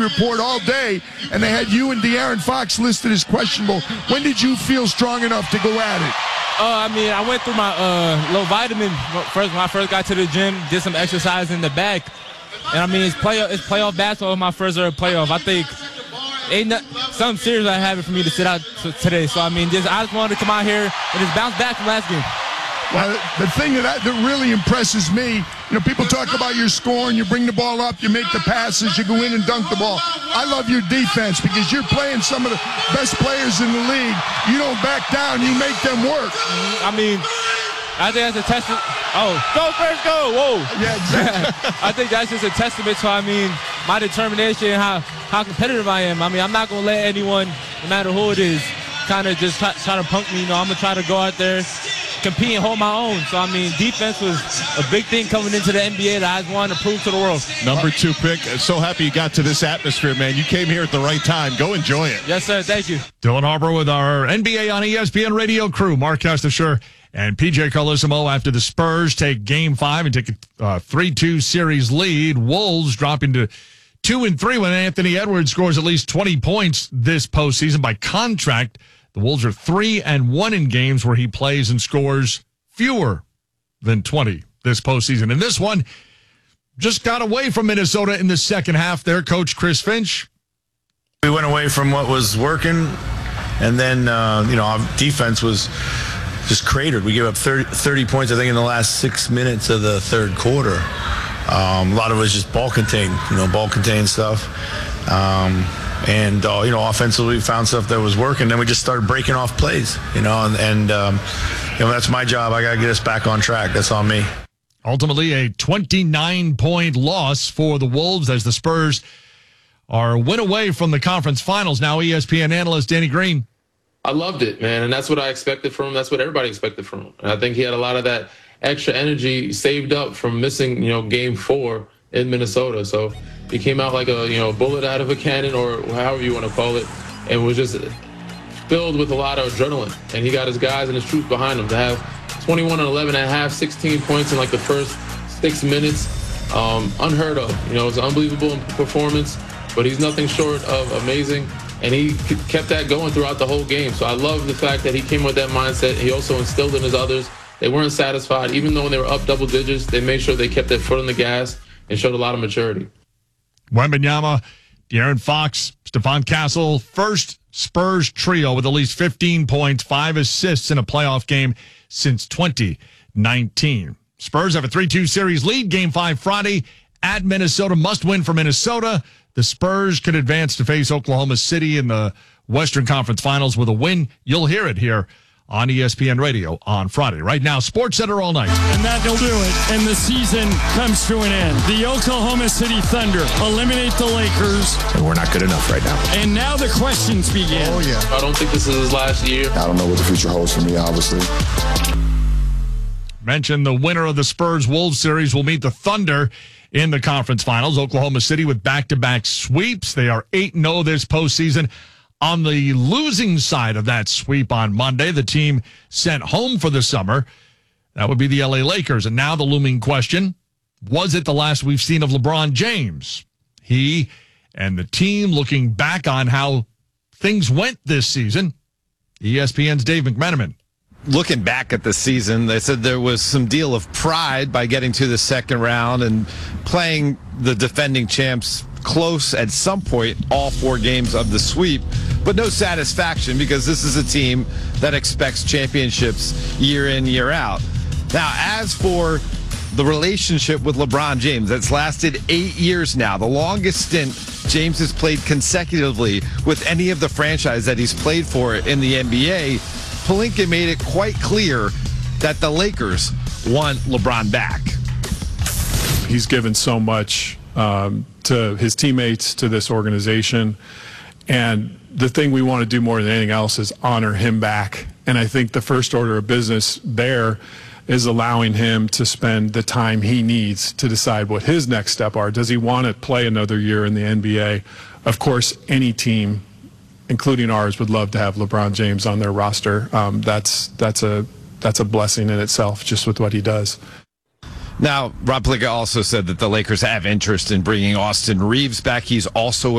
report all day, and they had you and De'Aaron Fox listed as questionable. When did you feel strong enough to go at it? I went through my low vitamin when I first got to the gym, did some exercise in the back. And, it's playoff basketball, my first ever playoff. I think something serious I have it for me to sit out today. So, I just wanted to come out here and just bounce back from last game. Well, the thing that really impresses me, people talk about your scoring, you bring the ball up, you make the passes, you go in and dunk the ball. I love your defense because you're playing some of the best players in the league. You don't back down, you make them work. I think that's a testament. Oh, go first, go! Whoa! Yeah, exactly. I think that's just a testament to, my determination and how competitive I am. I'm not going to let anyone, no matter who it is, kind of just try to punk me. I'm going to try to go out there, compete and hold my own. So, defense was a big thing coming into the NBA that I wanted to prove to the world. Number 2 pick. So happy you got to this atmosphere, man. You came here at the right time. Go enjoy it. Yes, sir. Thank you. Dylan Harper with our NBA on ESPN radio crew, Mark Castasher and PJ Carlesimo, after the Spurs take Game 5 and take a 3-2 series lead. Wolves dropping to 2-3 when Anthony Edwards scores at least 20 points this postseason. By contract, the Wolves are 3-1 in games where he plays and scores fewer than 20 this postseason. And this one just got away from Minnesota in the second half. Their coach, Chris Finch. We went away from what was working, and then, our defense was just cratered. We gave up 30 points, I think, in the last 6 minutes of the third quarter. A lot of it was just ball contained stuff. Offensively we found stuff that was working. Then we just started breaking off plays, and that's my job. I got to get us back on track. That's on me. Ultimately, a 29-point loss for the Wolves as the Spurs are a win away from the conference finals. Now, ESPN analyst Danny Green. I loved it, man, and that's what I expected from him. That's what everybody expected from him. And I think he had a lot of that extra energy saved up from missing, Game 4 in Minnesota. So he came out like a, bullet out of a cannon, or however you want to call it, and was just filled with a lot of adrenaline. And he got his guys and his troops behind him to have 21 and 11 and a half, 16 points in like the first 6 minutes. Unheard of. It was an unbelievable performance, but he's nothing short of amazing. And he kept that going throughout the whole game. So I love the fact that he came with that mindset. He also instilled in his others. They weren't satisfied. Even though when they were up double digits, they made sure they kept their foot on the gas and showed a lot of maturity. Wembanyama, De'Aaron Fox, Stephon Castle, first Spurs trio with at least 15 points, 5 assists in a playoff game since 2019. Spurs have a 3-2 series lead. Game 5 Friday at Minnesota. Must win for Minnesota. The Spurs could advance to face Oklahoma City in the Western Conference Finals with a win. You'll hear it here on ESPN Radio on Friday. Right now, SportsCenter all night. And that'll do it. And the season comes to an end. The Oklahoma City Thunder eliminate the Lakers. And we're not good enough right now. And now the questions begin. Oh, yeah. I don't think this is his last year. I don't know what the future holds for me, obviously. Mentioned the winner of the Spurs-Wolves series will meet the Thunder in the conference finals. Oklahoma City with back-to-back sweeps. They are 8-0 this postseason. On the losing side of that sweep on Monday, the team sent home for the summer. That would be the LA Lakers. And now the looming question, was it the last we've seen of LeBron James? He and the team looking back on how things went this season. ESPN's Dave McMenamin. Looking back at the season, they said there was some deal of pride by getting to the second round and playing the defending champs close at some point all 4 games of the sweep, but no satisfaction because this is a team that expects championships year in, year out. Now, as for the relationship with LeBron James, that's lasted 8 years now, the longest stint James has played consecutively with any of the franchise that he's played for in the NBA. Pelinka made it quite clear that the Lakers want LeBron back. He's given so much to his teammates, to this organization, and the thing we want to do more than anything else is honor him back. And I think the first order of business there is allowing him to spend the time he needs to decide what his next step are. Does he want to play another year in the NBA? Of course, any team, including ours, would love to have LeBron James on their roster. That's a blessing in itself, just with what he does. Now, Rob Pelinka also said that the Lakers have interest in bringing Austin Reeves back. He's also